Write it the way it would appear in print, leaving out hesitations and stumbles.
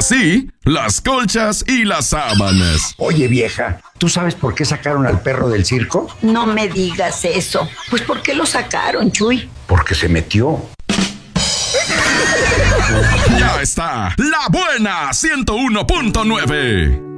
Así, las colchas y las sábanas. Oye, vieja, ¿tú sabes por qué sacaron al perro del circo? No me digas eso. Pues ¿por qué lo sacaron, Chuy? Porque se metió. Ya está, La Buena 101.9.